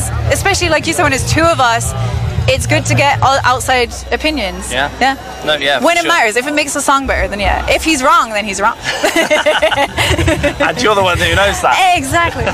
it's especially like you said when it's two of us. It's good to get all outside opinions. Yeah. No, yeah. When it sure. matters, if it makes the song better, then yeah. If he's wrong, then he's wrong. And you're the one who knows that. Exactly.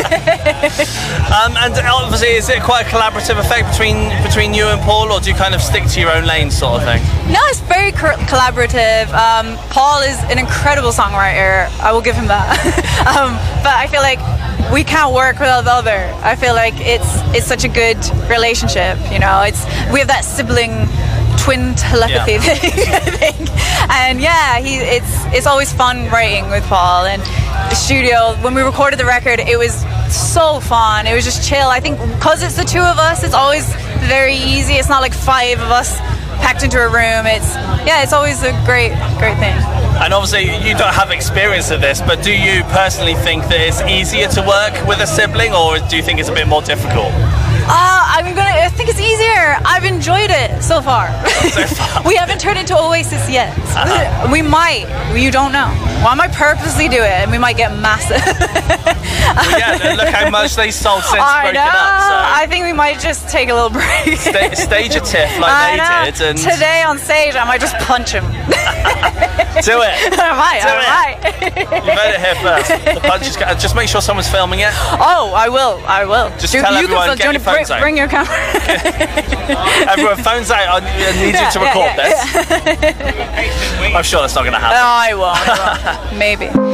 And obviously, is it quite a collaborative effect between you and Paul, or do you kind of stick to your own lane, sort of thing? No, it's very collaborative. Paul is an incredible songwriter. I will give him that. But I feel like we can't work without the other. I feel like it's such a good relationship. You know, we have that sibling twin telepathy thing, I think. And yeah, it's always fun writing with Paul. And the studio, when we recorded the record, it was so fun. It was just chill. I think because it's the two of us, it's always very easy. It's not like five of us packed into a room. It's always a great thing. And obviously you don't have experience of this, but do you personally think that it's easier to work with a sibling, or do you think it's a bit more difficult? I think it's easier. I've enjoyed it so far. We haven't turned into Oasis yet. We might. You don't know. Well, I might purposely do it, and we might get massive. Yeah, look how much they sold since broken up. So. I think we might just take a little break. Stage a tiff like they did. And today on stage, I might just punch him. Do it. I might. You heard it here first. The punch is. Just make sure someone's filming it. Oh, I will. Just tell everyone. Get your phones out. Bring your camera. Everyone, phones out. I need you to record this. I'm sure that's not going to happen. No, I won't. Maybe.